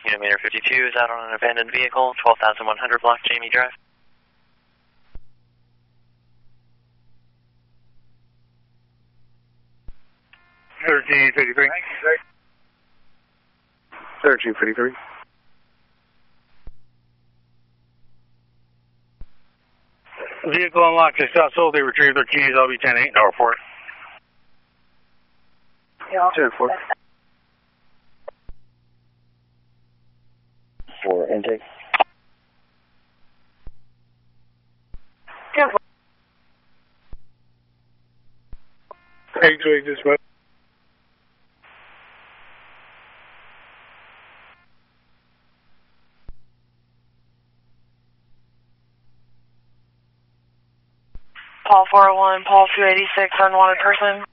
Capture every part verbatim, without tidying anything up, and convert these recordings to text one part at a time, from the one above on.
Unimeter fifty-two is out on an abandoned vehicle, twelve thousand one hundred block Jamie Drive. thirteen fifty-three. thirteen fifty-three. Vehicle unlocked to South Soul. They retrieved their keys. I'll be ten eight. No report. ten four. For intake. ten four. eight two eight dispatch. Paul four oh one, Paul two eighty-six, unwanted person.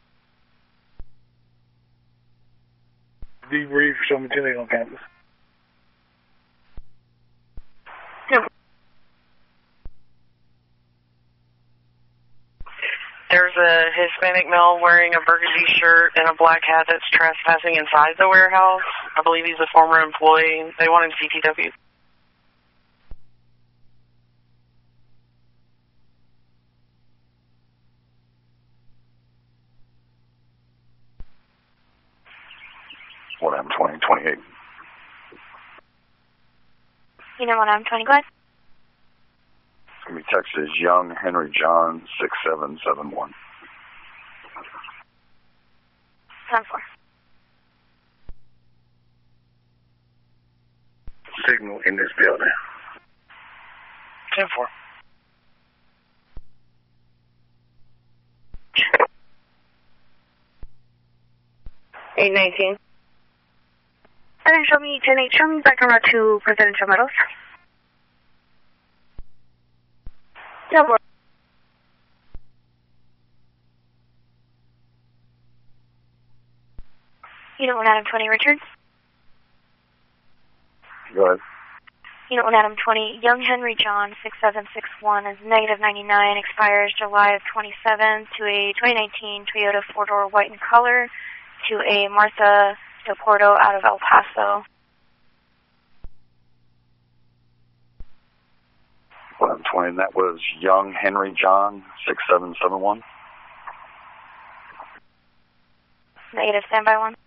Debrief for someone today on campus. There's a Hispanic male wearing a burgundy shirt and a black hat that's trespassing inside the warehouse. I believe he's a former employee. They want him C T W. one M twenty twenty-eight. You know what I'm twenty, go ahead. It's going to be Texas Young Henry John six seven seven one. ten four. Signal in this building. ten four. eight nineteen. And then show me ten eight, show me back around to Presidential Meadows. ten four. You know what Adam twenty, Richard? Go ahead. You know what Adam twenty, Young Henry John six seven six one is negative ninety-nine, expires July of twenty-seven to a twenty nineteen Toyota four-door white in color to a Martha Del Porto out of El Paso. one M twenty, and that was Young Henry John six seven seven one. Negative, standby one.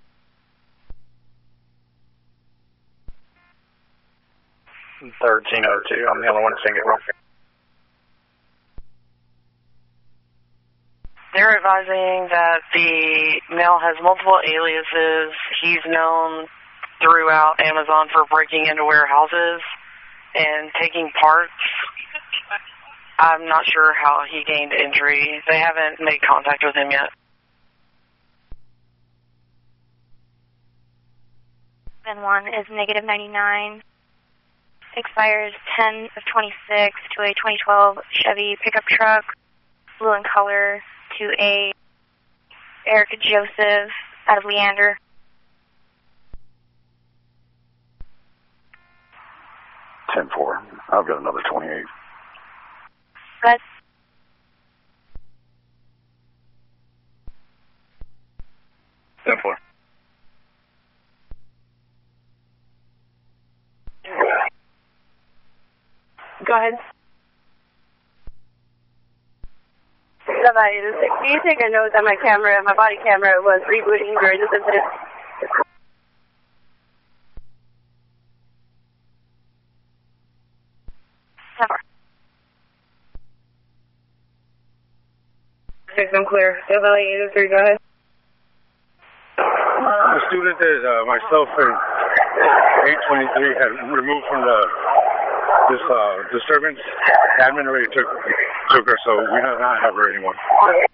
thirteen oh two. I'm the only one seeing it wrong. They're advising that the male has multiple aliases. He's known throughout Amazon for breaking into warehouses and taking parts. I'm not sure how he gained entry. They haven't made contact with him yet. And one is negative ninety-nine. Expires ten of twenty-six to a twenty twelve Chevy pickup truck, blue in color, to a Erica Joseph out of Leander. ten four. I've got another twenty-eight. Good. ten four. Go ahead. Somebody, do you take a note that my camera, my body camera was rebooting during this incident? ten four. Six, I'm clear. L A eight oh three, go ahead. The student that uh, myself and eight twenty-three had removed from the this uh, disturbance, admin already took took her, so we do not have her anymore.